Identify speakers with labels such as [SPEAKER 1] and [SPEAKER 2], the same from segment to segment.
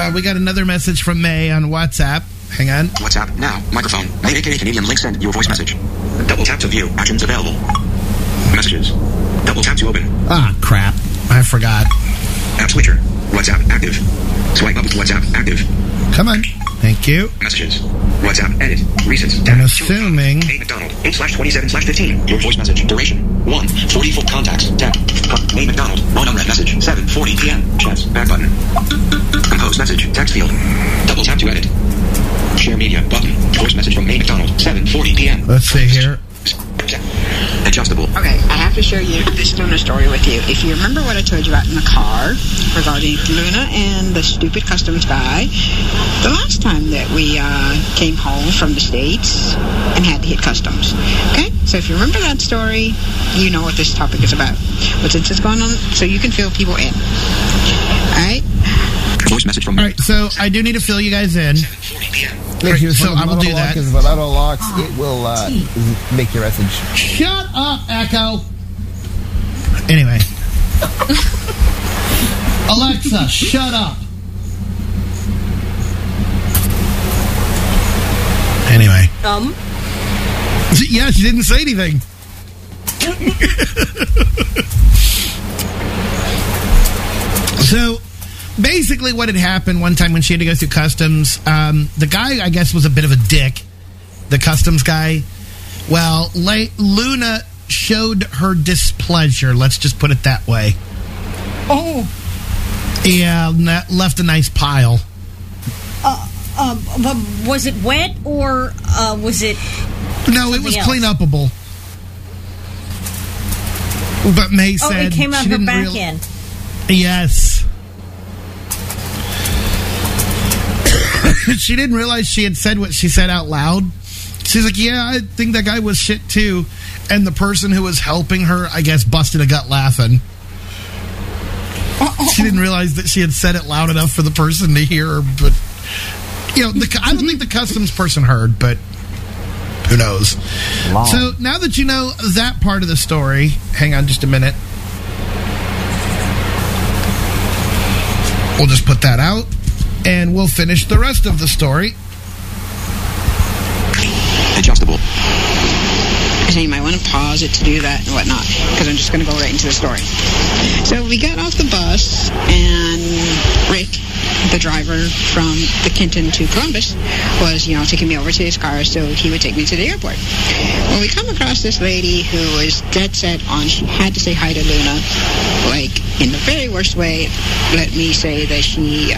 [SPEAKER 1] We got another message from May on WhatsApp. Hang on.
[SPEAKER 2] WhatsApp now. Microphone. May aka Canadian link send your voice message. Double tap to view. Actions available. Messages. Double tap to open.
[SPEAKER 1] Ah, crap. I forgot.
[SPEAKER 2] App switcher. WhatsApp active. Swipe up with WhatsApp active.
[SPEAKER 1] Come on. Thank you.
[SPEAKER 2] Messages. WhatsApp edit. Recent.
[SPEAKER 1] I'm assuming.
[SPEAKER 2] Hey McDonald. 8/27/15. Your voice message. Duration. 1. 44 contacts. Tap. Hey McDonald. 1 unread message. 7:40 p.m. Chats. Back button. Compose message. Text field. Double tap to edit. Share media. Button. Voice message from Hey McDonald. 7:40 p.m.
[SPEAKER 1] Let's see here.
[SPEAKER 2] Adjustable.
[SPEAKER 3] Okay, I have to share you this Luna story with you. If you remember what I told you about in the car regarding Luna and the stupid customs guy, the last time that we came home from the States and had to hit customs. Okay, so if you remember that story, you know what this topic is about. But since it's going on, so you can fill people in. All right?
[SPEAKER 2] Voice message from...
[SPEAKER 1] All right, so I do need to fill you guys in.
[SPEAKER 2] 7:40 p.m.
[SPEAKER 1] So I will do that.
[SPEAKER 4] Because if auto locks, it will make your message.
[SPEAKER 1] Shut up, Echo. Anyway. Alexa, shut up. Anyway. Yeah, she didn't say anything. So, basically what had happened one time when she had to go through customs, the guy, I guess, was a bit of a dick, the customs guy. Well, Luna showed her displeasure, let's just put it that way.
[SPEAKER 5] Oh.
[SPEAKER 1] Yeah, left a nice pile.
[SPEAKER 5] But was it wet or was it...
[SPEAKER 1] No, it was clean-upable. But May said...
[SPEAKER 5] it came out her back end.
[SPEAKER 1] Yes. She didn't realize she had said what she said out loud. She's like, yeah, I think that guy was shit too. And the person who was helping her, I guess, busted a gut laughing. She didn't realize that she had said it loud enough for the person to hear. But, you know, I don't think the customs person heard, but who knows?
[SPEAKER 4] Long.
[SPEAKER 1] So now that you know that part of the story, hang on just a minute. We'll just put that out. And we'll finish the rest of the story.
[SPEAKER 2] Adjustable.
[SPEAKER 3] So you might want to pause it to do that and whatnot, because I'm just going to go right into the story. So we got off the bus, and Rick, the driver from the Kenton to Columbus, was, taking me over to his car so he would take me to the airport. Well, we come across this lady who was dead set on she had to say hi to Luna, like, in the very worst way. Let me say that she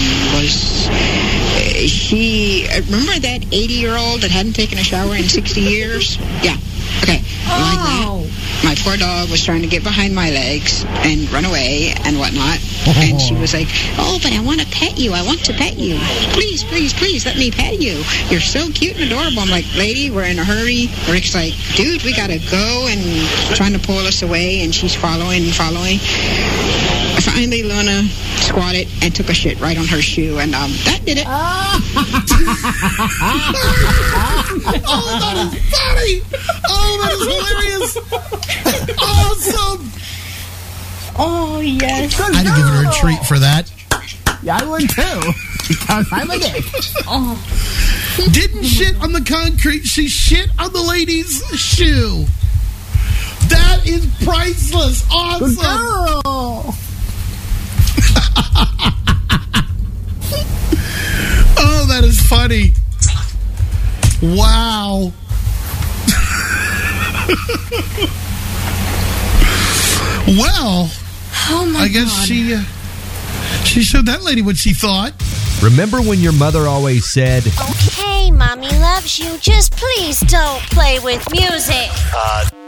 [SPEAKER 3] remember that 80-year-old that hadn't taken a shower in 60 years? Yeah. Okay. Like that. My poor dog was trying to get behind my legs and run away and whatnot. And she was like, oh, but I want to pet you. I want to pet you. Please, please, please let me pet you. You're so cute and adorable. I'm like, lady, we're in a hurry. Rick's like, dude, we got to go, and trying to pull us away, and she's following and following. Finally, Luna squatted and took a shit right on her shoe, and that did it.
[SPEAKER 1] Oh, that is funny! Oh, that is hilarious! Awesome!
[SPEAKER 5] Oh, yes.
[SPEAKER 1] I'd have given her a treat for that.
[SPEAKER 4] Yeah, I would too. Because I'm a dick.
[SPEAKER 5] Oh.
[SPEAKER 1] Didn't shit on the concrete, she shit on the lady's shoe. That is priceless. Awesome.
[SPEAKER 4] Good girl.
[SPEAKER 1] Oh, that is funny. Wow. Well, I guess God. She showed that lady what she thought.
[SPEAKER 6] Remember when your mother always said,
[SPEAKER 7] okay, Mommy loves you, just please don't play with music.